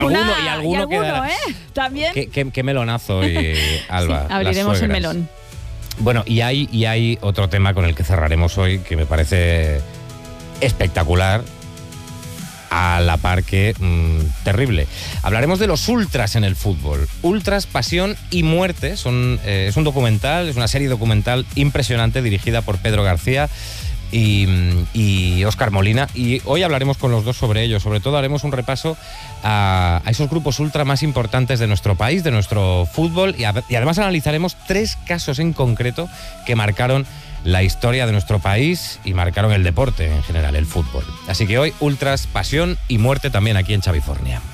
alguno quedará. También. Qué melonazo hoy, Alba. Sí, abriremos el melón. Bueno, y hay otro tema con el que cerraremos hoy que me parece espectacular, a la par que terrible. Hablaremos de los ultras en el fútbol. Ultras, pasión y muerte. Es un documental, es una serie documental impresionante dirigida por Pedro García y Óscar Molina, y hoy hablaremos con los dos sobre ello. Sobre todo haremos un repaso a esos grupos ultra más importantes de nuestro país, de nuestro fútbol, y además analizaremos 3 casos en concreto que marcaron la historia de nuestro país y marcaron el deporte en general, el fútbol. Así que hoy ultras, pasión y muerte también aquí en Chavifornia.